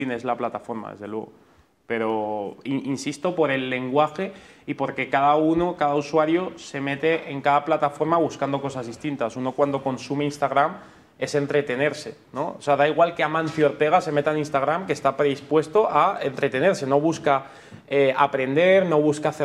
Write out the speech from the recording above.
es la plataforma, desde luego. Pero insisto por el lenguaje y porque cada usuario se mete en cada plataforma buscando cosas distintas. Uno cuando consume Instagram es entretenerse, ¿no? O sea, da igual que Amancio Ortega se meta en Instagram, que está predispuesto a entretenerse, no busca aprender, no busca hacer